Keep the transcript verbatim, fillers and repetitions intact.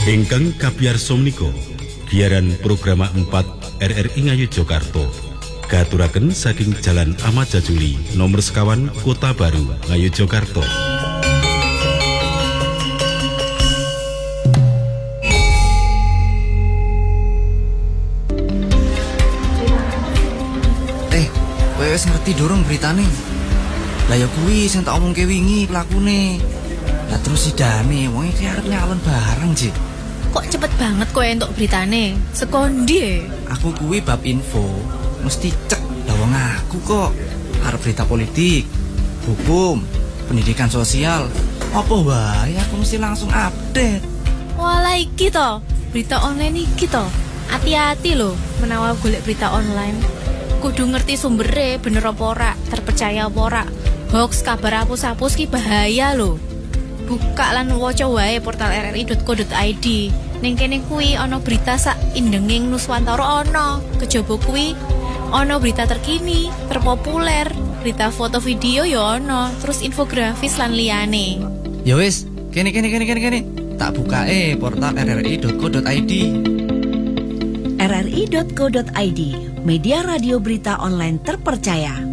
Ingkang kabiyarsa menika giaran program empat R R I Ngayogyakarta katuraken saking Jalan Ahmad Jajuli nomor sekawan Kota Baru Ngayogyakarta. Eh, kowe wis ngerti durung beritane? Lah ya kuwi sing tak omongke wingi pelakune. Lah terus sidane wong iki arep nyalon bareng, Jik. Kok cepet banget kowe entuk beritane? Sekondi. Aku kuwi bab info, mesti cek lah wong aku kok arep berita politik, hukum, pendidikan sosial. Apa wae aku mesti langsung update. Walah iki to, berita online iki to. Hati-hati lho menawa golek berita online. Kudu ngerti sumbere bener apa ora, terpercaya apa ora. Hoax kabar hapus-hapus ki bahaya lho. Buka lan waca wae portal r r i dot co dot i d. Ning kene kuwi ana berita sak indenging Nuswantara ana. Kejaba kuwi ana berita terkini, terpopuler, berita foto video ya ana, terus infografis lan liyane. Ya wis, kene kene kene kene kene. Tak bukae portal r r i dot co dot i d. r r i dot co dot i d, media radio berita online terpercaya.